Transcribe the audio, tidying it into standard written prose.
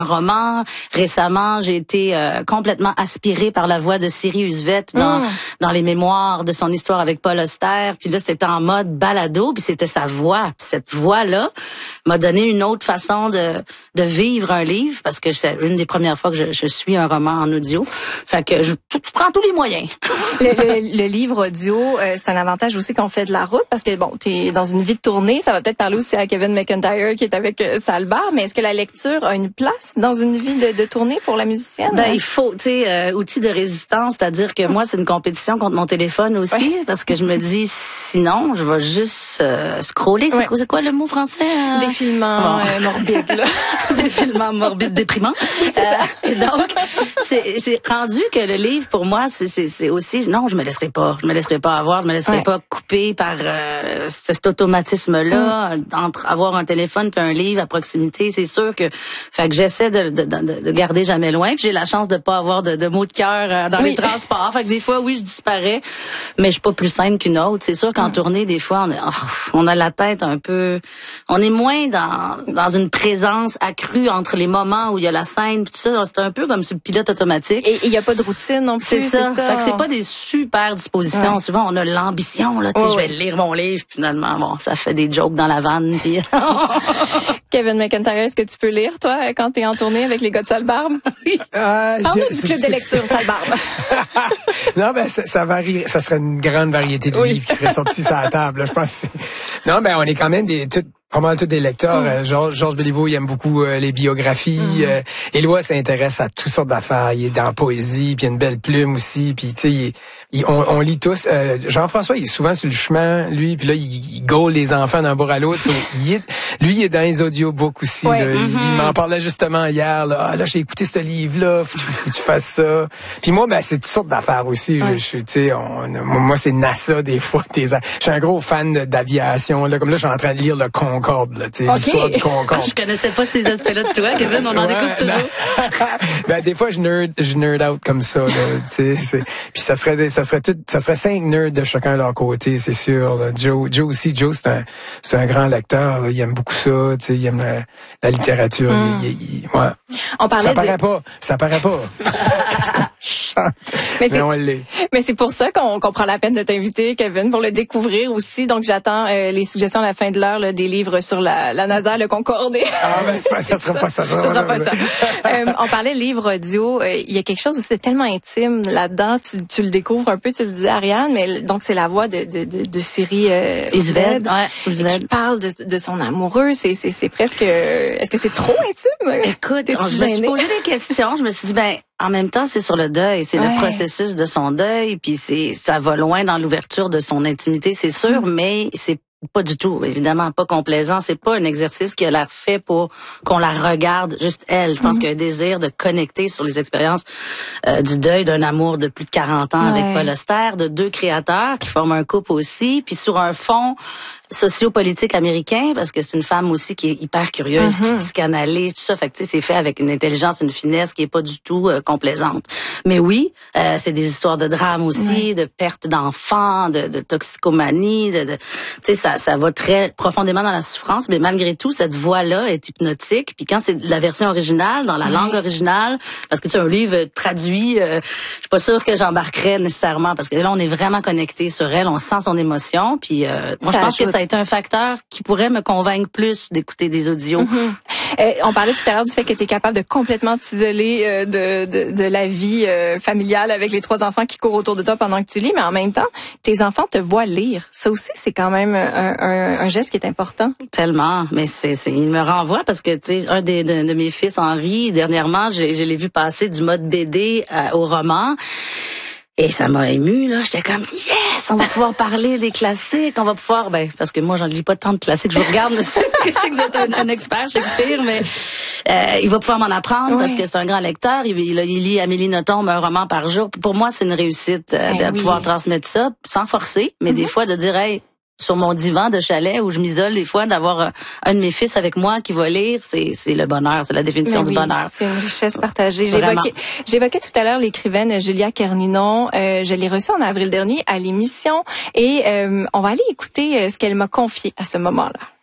roman. Récemment, j'ai été complètement aspirée par la voix de Siri Husvet dans les mémoires de son histoire avec Paul Auster. Puis là, c'était en mode balado, puis c'était sa voix. Puis cette voix-là m'a donné une autre façon de vivre un livre, parce que c'est une des premières fois que je suis un roman en audio. Fait que je prends tous les moyens. Le livre audio, c'est un avantage aussi qu'on fait de la route, parce que bon, t'es dans une vie de tournée. Ça va peut-être parler aussi à Kevin McIntyre qui est avec Salbar, mais est-ce que la lecture a une place dans une vie de tournée pour la musicienne? Ben, il faut, tu sais, outil de résistance, c'est-à-dire que moi, c'est une compétition contre mon téléphone aussi, parce que je me dis, sinon, je vais juste scroller. C'est quoi le mot français? Défilement morbide, là. Défilement morbide, déprimant. C'est ça. Et donc, c'est rendu que le livre, pour moi, c'est aussi, non, je me laisserai pas avoir, je me laisserai pas couper par cet automatisme-là, entre avoir un téléphone puis un livre à proximité. C'est sûr que, fait que j'essaie de garder jamais loin. Puis j'ai la chance de pas avoir de mots de cœur dans les transports. Fait que des fois, oui, je disparais, mais je suis pas plus saine qu'une autre. C'est sûr qu'en tournée, des fois, on a la tête un peu, on est moins dans une présence accrue entre les moments où il y a la scène puis tout ça. C'est un peu comme sur le pilote automatique. Et il y a pas de routine non plus. C'est ça. Fait que c'est pas des super dispositions. Souvent, on a l'ambition, là, tu sais, je vais lire mon livre, puis finalement, bon, ça fait des jokes dans la vanne, puis Kevin McIntyre, est-ce que tu peux lire, toi, quand t'es en tournée avec les gars de Salbarbe? Oui. Parle-nous du club de lecture, Salbarbe. Non, ben, ça varie. Ça serait une grande variété de livres qui seraient sortis sur la table, là, je pense. Non, ben, on est quand même pas mal tous des lecteurs. Georges Béliveau, il aime beaucoup les biographies. Éloi s'intéresse à toutes sortes d'affaires. Il est dans la poésie, puis il a une belle plume aussi. Puis tu sais, on lit tous. Jean-François, il est souvent sur le chemin, lui. Puis là, il gaule les enfants d'un bord à l'autre. Lui, il est dans les audiobooks aussi. Là. Il m'en parlait justement hier. Là, j'ai écouté ce livre-là. Faut que tu fasses ça. Puis moi, ben c'est toutes sortes d'affaires aussi. Tu sais, moi, c'est NASA des fois. Je suis un gros fan d'aviation. Là, comme là, je suis en train de lire le Concorde, là, tu sais, l'histoire du Concorde. Je connaissais pas ces aspects-là de toi, Kevin, on en écoute toujours. Ben, des fois, je nerd out comme ça, là, tu sais, puis ça serait 5 nerds de chacun de leur côté, c'est sûr, là. Joe aussi, c'est un grand lecteur, là, il aime beaucoup ça, tu sais, il aime la littérature, On parlait ça paraît pas. Chante, mais on l'est. Mais c'est pour ça qu'on prend la peine de t'inviter, Kevin, pour le découvrir aussi. Donc, j'attends les suggestions à la fin de l'heure, là, des livres sur la NASA, le Concorde. Ça sera pas ça. Ça sera pas ça. On parlait livre audio. Il y a quelque chose aussi de tellement intime là-dedans. Tu le découvres un peu, tu le disais, Ariane, mais donc c'est la voix de Siri Husvet qui parle de son amoureux. C'est presque... Est-ce que c'est trop intime? Écoute, je me suis posé des questions. Je me suis dit, en même temps, c'est sur le deuil, c'est le processus de son deuil, puis ça va loin dans l'ouverture de son intimité, c'est sûr, mais c'est pas du tout, évidemment, pas complaisant. C'est pas un exercice qui a l'air fait pour qu'on la regarde juste elle. Je pense qu'il y a un désir de connecter sur les expériences du deuil d'un amour de plus de 40 ans avec Paul Auster, de 2 créateurs qui forment un couple aussi, puis sur un fond sociopolitique américain, parce que c'est une femme aussi qui est hyper curieuse, puis psychanalyse, tout ça. Fait que tu sais, c'est fait avec une intelligence, une finesse qui est pas du tout complaisante. Mais oui, c'est des histoires de drame aussi, de perte d'enfants, de toxicomanie, tu sais, ça va très profondément dans la souffrance, mais malgré tout, cette voix-là est hypnotique. Puis quand c'est la version originale, dans la langue originale, parce que tu sais, un livre traduit, je suis pas sûre que j'embarquerais nécessairement, parce que là, on est vraiment connecté sur elle, on sent son émotion, puis moi, je pense que ça a été un facteur qui pourrait me convaincre plus d'écouter des audios. On parlait tout à l'heure du fait que tu es capable de complètement t'isoler de la vie familiale avec les 3 enfants qui courent autour de toi pendant que tu lis, mais en même temps, tes enfants te voient lire. Ça aussi, c'est quand même un geste qui est important. Tellement, mais il me renvoie parce que tu sais, un de mes fils, Henri, dernièrement, je l'ai vu passer du mode BD au roman. Et ça m'a ému, là. J'étais comme, yes, on va pouvoir parler des classiques, on va pouvoir, parce que moi, j'en lis pas tant de classiques. Je vous regarde, monsieur, parce que je sais que vous êtes un expert Shakespeare, mais il va pouvoir m'en apprendre parce que c'est un grand lecteur. Il lit Amélie Nothomb, un roman par jour. Pour moi, c'est une réussite de pouvoir transmettre ça sans forcer, mais des fois de dire, hey, sur mon divan de chalet où je m'isole des fois, d'avoir un de mes fils avec moi qui va lire, c'est le bonheur, c'est la définition du bonheur. C'est une richesse partagée. J'évoquais tout à l'heure l'écrivaine Julia Kerninon. Je l'ai reçue en avril dernier à l'émission et on va aller écouter ce qu'elle m'a confié à ce moment-là.